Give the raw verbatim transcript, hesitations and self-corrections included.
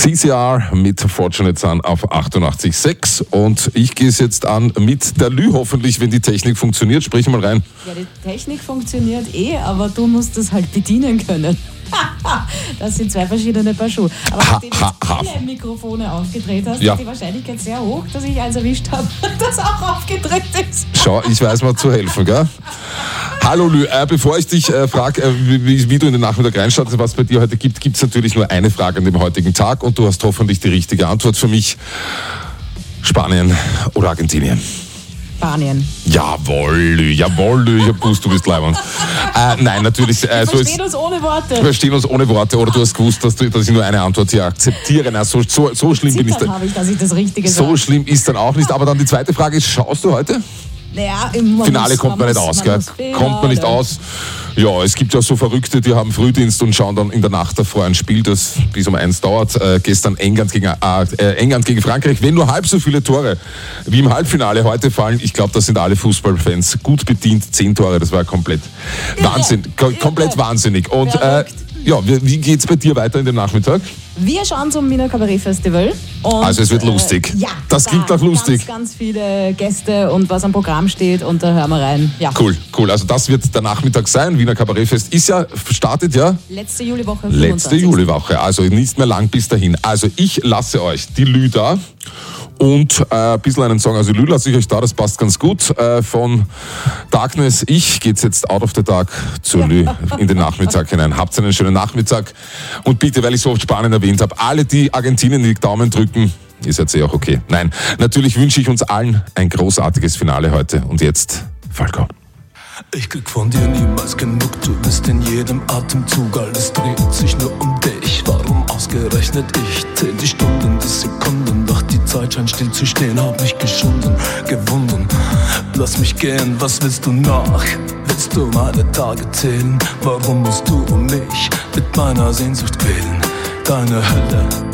C C R mit Fortunate Son auf achtundachtzig Komma sechs und ich gehe es jetzt an mit der Lü hoffentlich, wenn die Technik funktioniert. Sprich mal rein. Ja, die Technik funktioniert eh, aber du musst es halt bedienen können. Das sind zwei verschiedene Paar Schuhe. Aber nachdem du jetzt alle Mikrofone aufgedreht hast, ja, ist die Wahrscheinlichkeit sehr hoch, dass ich eins erwischt habe, das auch aufgedreht ist. Schau, ich weiß mal zu helfen, gell? Hallo Lü, äh, bevor ich dich äh, frage, äh, wie, wie du in den Nachmittag reinstartest, was es bei dir heute gibt, gibt es natürlich nur eine Frage an dem heutigen Tag und du hast hoffentlich die richtige Antwort für mich. Spanien oder Argentinien? Spanien. Jawohl, Lü, jawohl, Lü, ich hab gewusst, du bist leibend. Äh, nein, natürlich. Äh, wir so verstehen uns ohne Worte. Wir verstehen uns ohne Worte oder du hast gewusst, dass, du, dass ich nur eine Antwort hier akzeptiere. Na, so, so, so schlimm bin ich dann. habe ich, dass ich das Richtige so sage. schlimm ist dann auch nicht. Aber dann die zweite Frage ist, schaust du heute? Naja, im Finale muss, kommt man, man nicht aus, gell? Fehler, kommt man nicht oder? aus. Ja, es gibt ja so Verrückte, die haben Frühdienst und schauen dann in der Nacht davor ein Spiel, das bis um eins dauert. Äh, gestern England gegen, äh, England gegen Frankreich. Wenn nur halb so viele Tore wie im Halbfinale heute fallen, ich glaube, das sind alle Fußballfans gut bedient. Zehn Tore, das war komplett Irre. Wahnsinn, Irre. komplett wahnsinnig. Und äh, ja, wie geht's bei dir weiter in den Nachmittag? Wir schauen zum Wiener Kabarett Festival. Und, also es wird lustig. Äh, ja, das klingt auch lustig. Ganz, ganz viele Gäste und was am Programm steht und da hören wir rein. Ja. Cool, cool. Also das wird der Nachmittag sein. Wiener Kabarettfest ist ja, startet ja? Letzte Juliwoche. Letzte Juliwoche, also nicht mehr lang bis dahin. Also ich lasse euch die Lü da und äh, ein bisschen einen Song. Also Lü lasse ich euch da, das passt ganz gut. Äh, von Darkness, ich geht's jetzt out of the dark zur ja. Lü in den Nachmittag hinein. Habt einen schönen Nachmittag und bitte, weil ich so oft Spanien erwähnt habe, alle, die Argentinien die Daumen drücken, ist jetzt eh auch okay. Nein, natürlich wünsche ich uns allen ein großartiges Finale heute. Und jetzt Falco. Ich krieg von dir niemals genug, du bist in jedem Atemzug, alles dreht sich nur um dich. Warum ausgerechnet ich? Zähl die Stunden, die Sekunden, doch die Zeit scheint still zu stehen. Hab mich geschunden, gewunden, lass mich gehen, was willst du noch? Willst du meine Tage zählen? Warum musst du um mich mit meiner Sehnsucht quälen? Deine Hölle